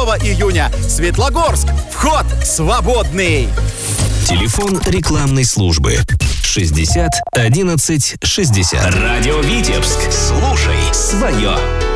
июня. Светлогорск. Вход свободный. Телефон рекламной службы 60 11 60. Радио Витебск. Слушай свое.